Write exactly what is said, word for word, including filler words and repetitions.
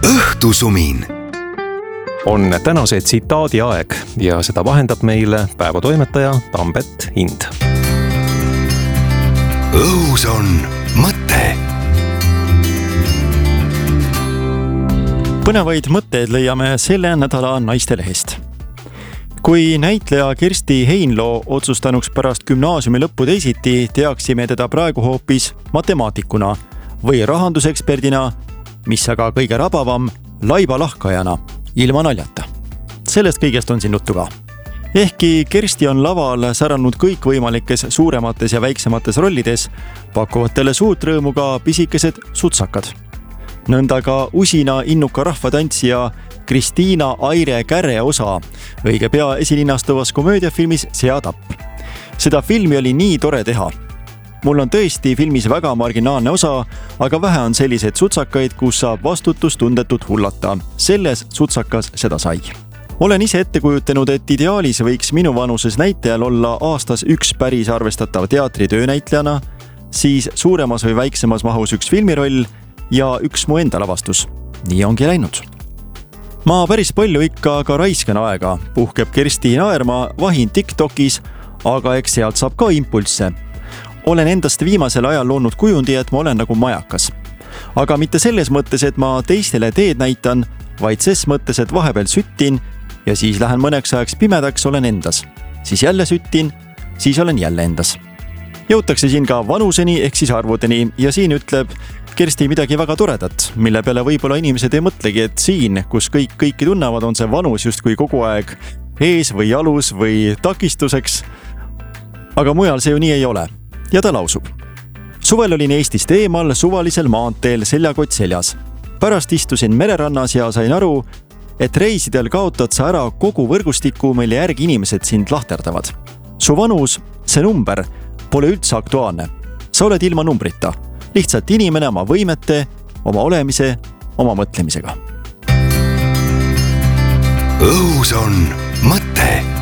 õhtusumin on tänase tsitaadi aeg ja seda vahendab meile päevatoimetaja Tambet Hind. Õhus on mõte. Põnevaid mõtteid leiame selle nädala Naistelehest. Kui näitleja Kersti Heinloo otsustanuks pärast gümnaasiumi lõppu teisiti, teaksime teda praegu hoopis matemaatikuna või rahanduseksperdina, mis aga kõige rabavam, laibalahkajana, ilma naljata. Sellest kõigest on siin juttu ka. Ehkki Kersti on laval säranud kõikvõimalikes suuremates ja väiksemates rollides, pakuvad talle suurt rõõmu ka pisikesed sutsakad. Nõnda ka usina innuka rahvatantsija Kristiina Aire-Käre osa õige pea esilinastuvas komöödiafilmis Seatapp. Seda filmi oli nii tore teha. Mul on tõesti filmis väga marginaalne osa, aga vähe on selliseid sutsakaid, kus saab vastutustundetut hullata. Selles sutsakas seda sai. Olen ise ette kujutanud, et ideaalis võiks minu vanuses näitlejal olla aastas üks päris arvestatav teatri töönäitlejana, siis suuremas või väiksemas mahus üks filmiroll ja üks mu enda lavastus. Nii ongi läinud. Ma päris palju ikka ka raiskan aega, puhkeb Kersti naerma, vahin TikTokis, aga eks sealt saab ka impulsse. Olen endast viimasel ajal loonud kujundi, et ma olen nagu majakas. Aga mitte selles mõttes, et ma teistele teed näitan, vaid ses mõttes, et vahepeal süttin ja siis lähen mõneks ajaks pimedaks, olen endas. Siis jälle süttin, siis olen jälle endas. Jõutakse siin ka vanuseni ehk siis arvudeni ja siin ütleb Kersti midagi väga toredat, mille peale võib-olla inimesed ei mõtlegi, et siin, kus kõik kõiki tunnevad, on see vanus just kui kogu aeg ees või jalus või takistuseks. Aga mujal see ju nii ei ole. Ja ta lausub. Suvel olin Eestist eemal suvalisel maanteel seljakott seljas. Pärast istusin mererannas ja sain aru, et reisidel kaotad sa ära kogu võrgustiku, mille järgi inimesed sind lahterdavad. Su vanus, see number, pole üldse aktuaalne. Sa oled ilma numbrita. Lihtsalt inimene oma võimete, oma olemise, oma mõtlemisega. Õhus on mõte.